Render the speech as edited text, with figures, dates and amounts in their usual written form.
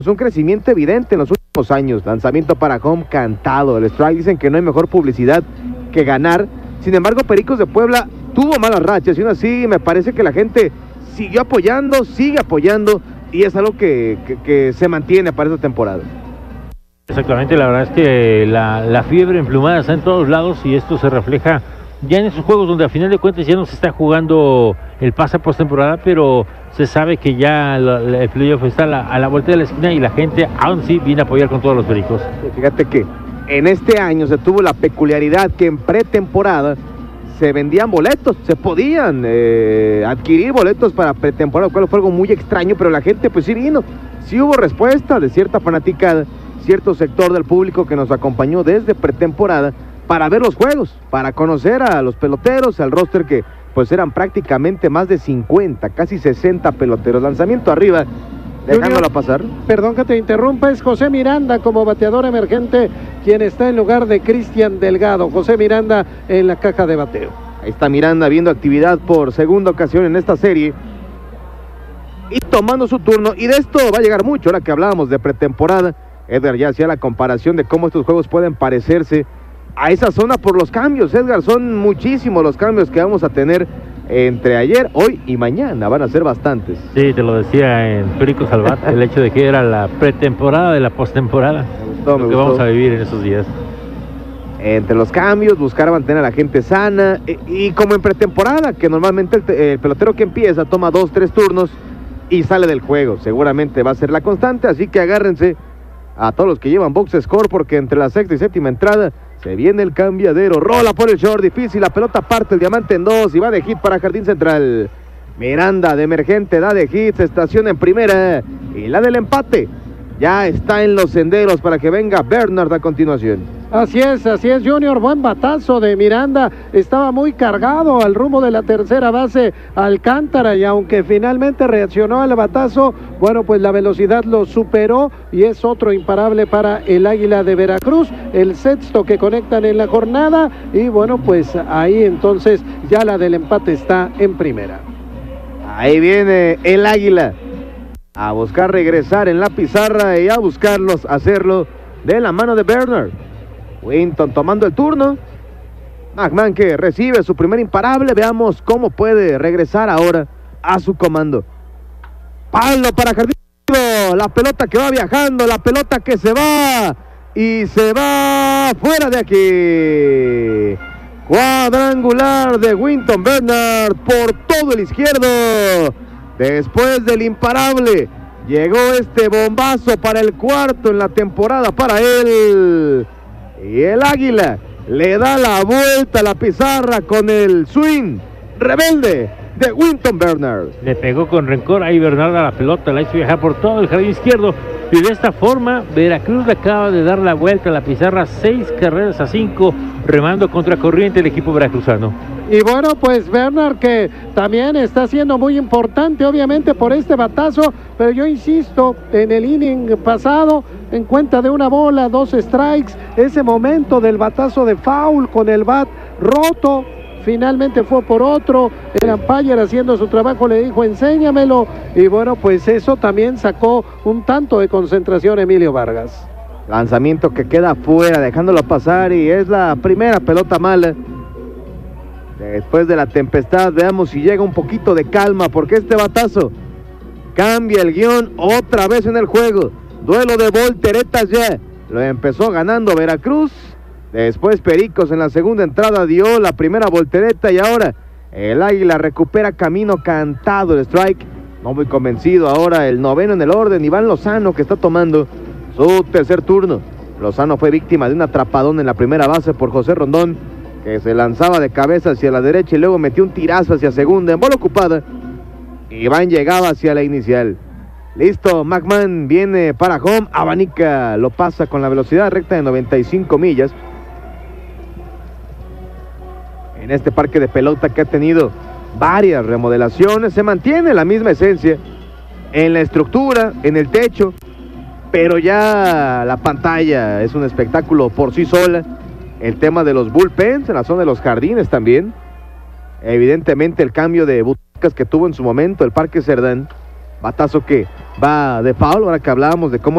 Es un crecimiento evidente en los últimos años. Lanzamiento para home cantado. El strike, dicen que no hay mejor publicidad que ganar. Sin embargo, Pericos de Puebla tuvo malas rachas y aún así me parece que la gente siguió apoyando, sigue apoyando y es algo que se mantiene para esta temporada. Exactamente, la verdad es que la fiebre emplumada está en todos lados y esto se refleja ya en esos juegos donde a final de cuentas ya no se está jugando el pase postemporada, pero se sabe que ya el playoff está a la vuelta de la esquina y la gente aún sí viene a apoyar con todos los Pericos. Fíjate que en este año se tuvo la peculiaridad que en pretemporada se vendían boletos, se podían adquirir boletos para pretemporada, lo cual fue algo muy extraño, pero la gente pues sí vino, sí hubo respuesta de cierta fanaticada, cierto sector del público que nos acompañó desde pretemporada para ver los juegos, para conocer a los peloteros, al roster que pues eran prácticamente más de 50, casi 60 peloteros. Lanzamiento arriba, dejándola pasar. Perdón que te interrumpa, es José Miranda como bateador emergente, quien está en lugar de Cristian Delgado. José Miranda en la caja de bateo. Ahí está Miranda viendo actividad por segunda ocasión en esta serie y tomando su turno, y de esto va a llegar mucho ahora que hablábamos de pretemporada. Edgar ya hacía la comparación de cómo estos juegos pueden parecerse a esa zona por los cambios. Edgar, son muchísimos los cambios que vamos a tener entre ayer, hoy y mañana, van a ser bastantes. Sí, te lo decía en Pericos al Bat, el hecho de que era la pretemporada de la postemporada, me gustó. vamos a vivir en esos días. Entre los cambios, buscar mantener a la gente sana, y como en pretemporada, que normalmente el pelotero que empieza toma 2-3 turnos y sale del juego, seguramente va a ser la constante, así que agárrense a todos los que llevan box score, porque entre la sexta y séptima entrada se viene el cambiadero. Rola por el short, difícil, la pelota parte el diamante en dos y va de hit para Jardín Central. Miranda de emergente da de hit, se estaciona en primera y la del empate ya está en los senderos para que venga Bernard a continuación. Así es, Junior, buen batazo de Miranda, estaba muy cargado al rumbo de la tercera base Alcántara, y aunque finalmente reaccionó al batazo, bueno, pues la velocidad lo superó y es otro imparable para el Águila de Veracruz, el sexto que conectan en la jornada, y bueno, pues ahí entonces ya la del empate está en primera. Ahí viene el Águila a buscar regresar en la pizarra y a buscarlos hacerlo de la mano de Bernard. Winton tomando el turno. McMahon que recibe su primer imparable. Veamos cómo puede regresar ahora a su comando. Palo para Jardín. La pelota que va viajando, la pelota que se va y se va fuera de aquí. Cuadrangular de Winton Bernard por todo el izquierdo. Después del imparable, llegó este bombazo para el cuarto en la temporada para él. Y el Águila le da la vuelta a la pizarra con el swing rebelde de Winton Bernard. Le pegó con rencor ahí Bernard a la pelota, la hizo viajar por todo el jardín izquierdo. Y de esta forma, Veracruz le acaba de dar la vuelta a la pizarra, 6-5, remando contra corriente el equipo veracruzano. Y bueno, pues Bernard, que también está siendo muy importante, obviamente, por este batazo, pero yo insisto, en el inning pasado, en cuenta de una bola, 2 strikes, ese momento del batazo de foul con el bat roto, finalmente fue por otro, el umpire haciendo su trabajo le dijo enséñamelo, y bueno, pues eso también sacó un tanto de concentración Emilio Vargas. Lanzamiento que queda fuera, dejándolo pasar, y es la primera pelota mala. Después de la tempestad, veamos si llega un poquito de calma, porque este batazo cambia el guión otra vez en el juego. Duelo de volteretas ya, lo empezó ganando Veracruz. Después Pericos en la segunda entrada dio la primera voltereta y ahora el Águila recupera camino cantado el strike. No muy convencido ahora el noveno en el orden, Iván Lozano, que está tomando su tercer turno. Lozano fue víctima de un atrapadón en la primera base por José Rondón, que se lanzaba de cabeza hacia la derecha y luego metió un tirazo hacia segunda en bola ocupada. Iván llegaba hacia la inicial. Listo, McMahon viene para home, abanica, lo pasa con la velocidad recta de 95 millas. En este parque de pelota que ha tenido varias remodelaciones, se mantiene la misma esencia en la estructura, en el techo, pero ya la pantalla es un espectáculo por sí sola. El tema de los bullpens en la zona de los jardines también. Evidentemente el cambio de butacas que tuvo en su momento el Parque Cerdán. Batazo que va de foul, ahora que hablábamos de cómo